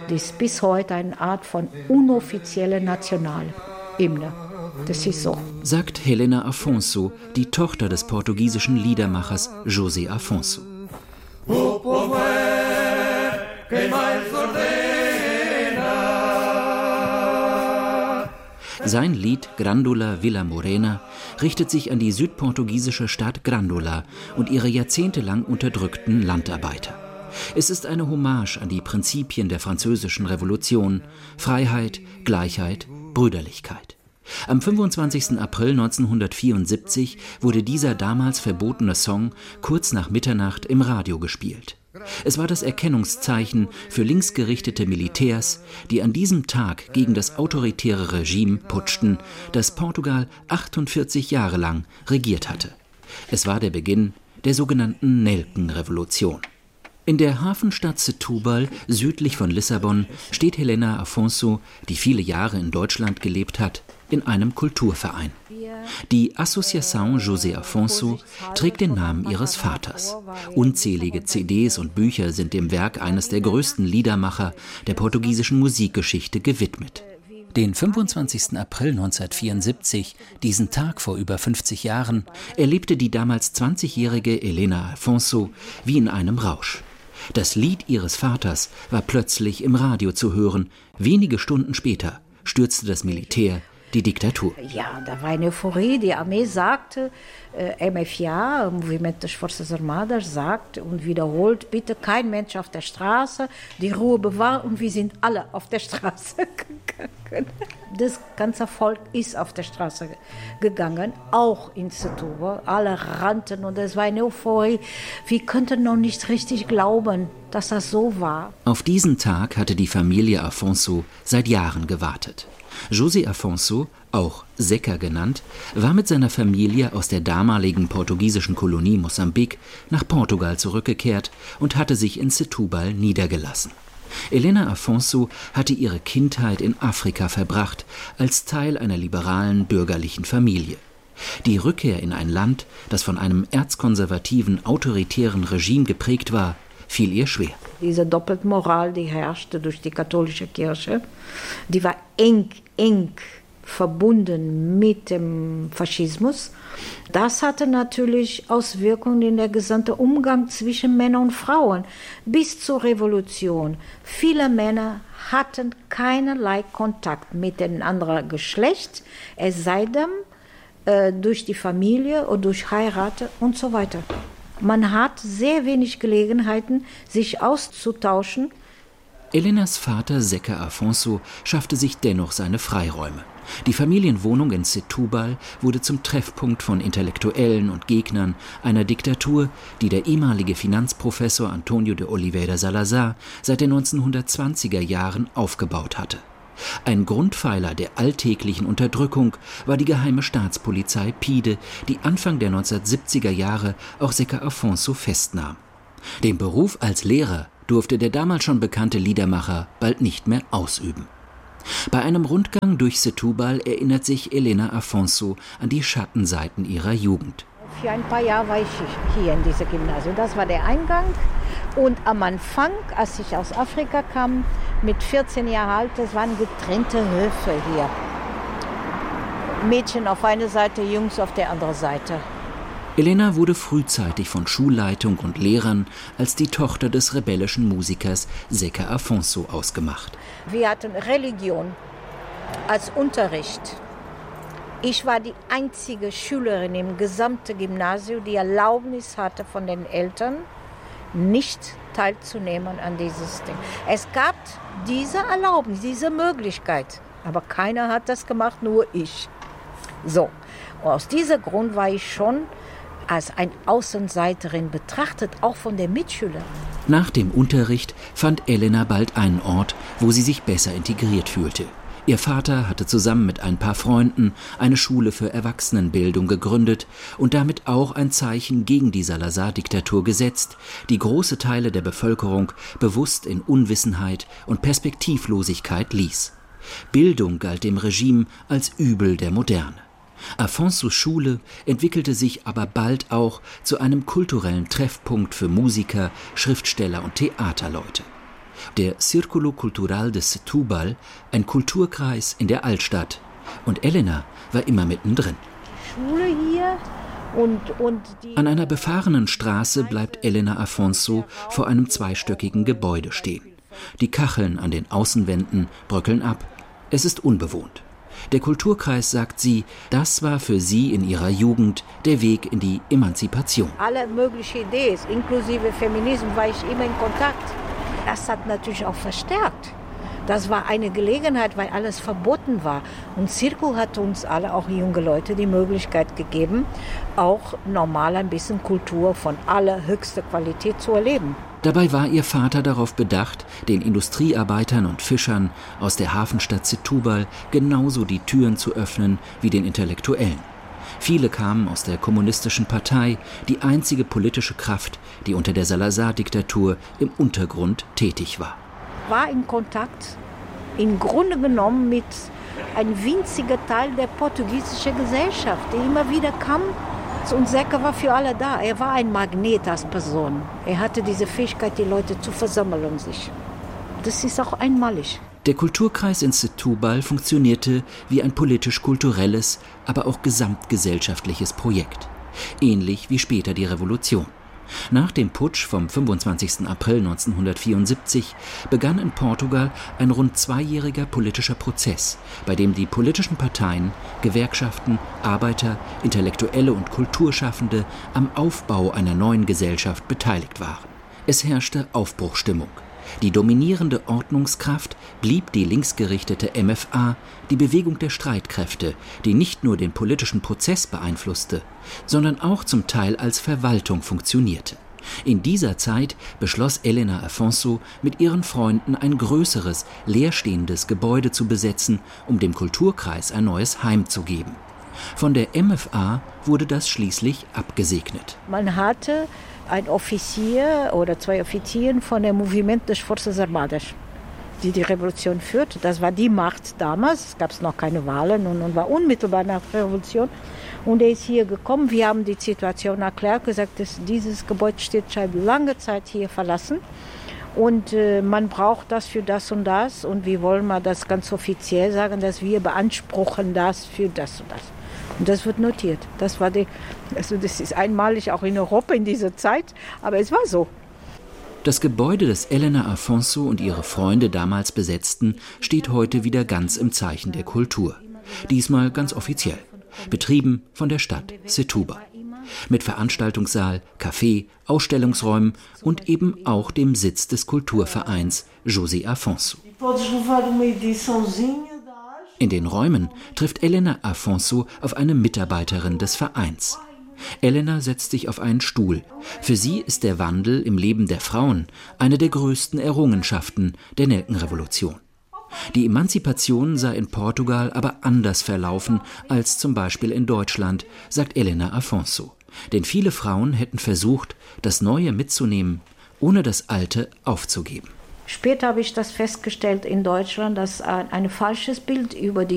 Das ist bis heute eine Art von unoffizielle Nationalhymne. Das ist so. Sagt Helena Afonso, die Tochter des portugiesischen Liedermachers José Afonso. Sein Lied Grândola Vila Morena richtet sich an die südportugiesische Stadt Grândola und ihre jahrzehntelang unterdrückten Landarbeiter. Es ist eine Hommage an die Prinzipien der französischen Revolution: Freiheit, Gleichheit, Brüderlichkeit. Am 25. April 1974 wurde dieser damals verbotene Song kurz nach Mitternacht im Radio gespielt. Es war das Erkennungszeichen für linksgerichtete Militärs, die an diesem Tag gegen das autoritäre Regime putschten, das Portugal 48 Jahre lang regiert hatte. Es war der Beginn der sogenannten Nelkenrevolution. In der Hafenstadt Setúbal, südlich von Lissabon, steht Helena Afonso, die viele Jahre in Deutschland gelebt hat, in einem Kulturverein. Die Associação José Afonso trägt den Namen ihres Vaters. Unzählige CDs und Bücher sind dem Werk eines der größten Liedermacher der portugiesischen Musikgeschichte gewidmet. Den 25. April 1974, diesen Tag vor über 50 Jahren, erlebte die damals 20-jährige Helena Afonso wie in einem Rausch. Das Lied ihres Vaters war plötzlich im Radio zu hören. Wenige Stunden später stürzte das Militär die Diktatur. Ja, da war eine Euphorie. Die Armee sagte, MFA, Movimento das Forças Armadas, sagt und wiederholt, bitte kein Mensch auf der Straße, die Ruhe bewahren, und wir sind alle auf der Straße gegangen. Das ganze Volk ist auf der Straße gegangen, auch in Setúbal. Alle rannten und es war eine Euphorie. Wir könnten noch nicht richtig glauben, dass das so war. Auf diesen Tag hatte die Familie Afonso seit Jahren gewartet. José Afonso, auch Zeca genannt, war mit seiner Familie aus der damaligen portugiesischen Kolonie Mosambik nach Portugal zurückgekehrt und hatte sich in Setúbal niedergelassen. Helena Afonso hatte ihre Kindheit in Afrika verbracht, als Teil einer liberalen bürgerlichen Familie. Die Rückkehr in ein Land, das von einem erzkonservativen, autoritären Regime geprägt war, fiel ihr schwer. Diese Doppelmoral, die herrschte durch die katholische Kirche, die war eng verbunden mit dem Faschismus. Das hatte natürlich Auswirkungen in der gesamten Umgang zwischen Männern und Frauen bis zur Revolution. Viele Männer hatten keinerlei Kontakt mit dem anderen Geschlecht, es sei denn durch die Familie oder durch Heirat und so weiter. Man hat sehr wenig Gelegenheiten, sich auszutauschen. Helenas Vater Zeca Afonso schaffte sich dennoch seine Freiräume. Die Familienwohnung in Setúbal wurde zum Treffpunkt von Intellektuellen und Gegnern einer Diktatur, die der ehemalige Finanzprofessor Antonio de Oliveira Salazar seit den 1920er Jahren aufgebaut hatte. Ein Grundpfeiler der alltäglichen Unterdrückung war die geheime Staatspolizei PIDE, die Anfang der 1970er Jahre auch Zeca Afonso festnahm. Den Beruf als Lehrer durfte der damals schon bekannte Liedermacher bald nicht mehr ausüben. Bei einem Rundgang durch Setúbal erinnert sich Helena Afonso an die Schattenseiten ihrer Jugend. Für ein paar Jahre war ich hier in diesem Gymnasium. Das war der Eingang. Und am Anfang, als ich aus Afrika kam, mit 14 Jahren alt, das waren getrennte Höfe hier. Mädchen auf einer Seite, Jungs auf der anderen Seite. Helena wurde frühzeitig von Schulleitung und Lehrern als die Tochter des rebellischen Musikers Zeca Afonso ausgemacht. Wir hatten Religion als Unterricht. Ich war die einzige Schülerin im gesamten Gymnasium, die Erlaubnis hatte von den Eltern, nicht teilzunehmen an dieses Ding. Es gab diese Erlaubnis, diese Möglichkeit, aber keiner hat das gemacht, nur ich. So, und aus diesem Grund war ich schon als eine Außenseiterin betrachtet, auch von den Mitschülern. Nach dem Unterricht fand Helena bald einen Ort, wo sie sich besser integriert fühlte. Ihr Vater hatte zusammen mit ein paar Freunden eine Schule für Erwachsenenbildung gegründet und damit auch ein Zeichen gegen die Salazar-Diktatur gesetzt, die große Teile der Bevölkerung bewusst in Unwissenheit und Perspektivlosigkeit ließ. Bildung galt dem Regime als Übel der Moderne. Afonsos Schule entwickelte sich aber bald auch zu einem kulturellen Treffpunkt für Musiker, Schriftsteller und Theaterleute. der Círculo Cultural de Setúbal, ein Kulturkreis in der Altstadt. Und Elena war immer mittendrin. Schule hier und An einer befahrenen Straße bleibt Elena Afonso vor einem zweistöckigen Gebäude stehen. Die Kacheln an den Außenwänden bröckeln ab. Es ist unbewohnt. Der Kulturkreis, sagt sie, das war für sie in ihrer Jugend der Weg in die Emanzipation. Alle möglichen Ideen, inklusive Feminismus, war ich immer in Kontakt. Das hat natürlich auch verstärkt. Das war eine Gelegenheit, weil alles verboten war. Und Circo hat uns alle, auch junge Leute, die Möglichkeit gegeben, auch normal ein bisschen Kultur von allerhöchster Qualität zu erleben. Dabei war ihr Vater darauf bedacht, den Industriearbeitern und Fischern aus der Hafenstadt Setúbal genauso die Türen zu öffnen wie den Intellektuellen. Viele kamen aus der kommunistischen Partei, die einzige politische Kraft, die unter der Salazar-Diktatur im Untergrund tätig war. War in Kontakt, im Grunde genommen mit einem winzigen Teil der portugiesischen Gesellschaft, die immer wieder kam. Und Zeca war für alle da. Er war ein Magnet als Person. Er hatte diese Fähigkeit, die Leute zu versammeln sich. Das ist auch einmalig. Der Kulturkreis in Setúbal funktionierte wie ein politisch-kulturelles, aber auch gesamtgesellschaftliches Projekt. Ähnlich wie später die Revolution. Nach dem Putsch vom 25. April 1974 begann in Portugal ein rund zweijähriger politischer Prozess, bei dem die politischen Parteien, Gewerkschaften, Arbeiter, Intellektuelle und Kulturschaffende am Aufbau einer neuen Gesellschaft beteiligt waren. Es herrschte Aufbruchsstimmung. Die dominierende Ordnungskraft blieb die linksgerichtete MFA, die Bewegung der Streitkräfte, die nicht nur den politischen Prozess beeinflusste, sondern auch zum Teil als Verwaltung funktionierte. In dieser Zeit beschloss Elena Afonso, mit ihren Freunden ein größeres, leerstehendes Gebäude zu besetzen, um dem Kulturkreis ein neues Heim zu geben. Von der MFA wurde das schließlich abgesegnet. Man hatte ein Offizier oder zwei Offiziere von dem Movimento das Forças Armadas, die Revolution führte. Das war die Macht damals. Es gab noch keine Wahlen und war unmittelbar nach der Revolution. Und er ist hier gekommen. Wir haben die Situation erklärt, gesagt, dass dieses Gebäude steht schon lange Zeit hier verlassen. Und man braucht das für das und das. Und wir wollen mal das ganz offiziell sagen, dass wir beanspruchen das für das und das. Und das wird notiert. Das ist einmalig auch in Europa in dieser Zeit, aber es war so. Das Gebäude, das Elena Afonso und ihre Freunde damals besetzten, steht heute wieder ganz im Zeichen der Kultur. Diesmal ganz offiziell. Betrieben von der Stadt Setúbal. Mit Veranstaltungssaal, Café, Ausstellungsräumen und eben auch dem Sitz des Kulturvereins José Afonso. In den Räumen trifft Elena Afonso auf eine Mitarbeiterin des Vereins. Elena setzt sich auf einen Stuhl. Für sie ist der Wandel im Leben der Frauen eine der größten Errungenschaften der Nelkenrevolution. Die Emanzipation sei in Portugal aber anders verlaufen als zum Beispiel in Deutschland, sagt Elena Afonso. Denn viele Frauen hätten versucht, das Neue mitzunehmen, ohne das Alte aufzugeben. Später habe ich das festgestellt in Deutschland, dass ein falsches Bild über die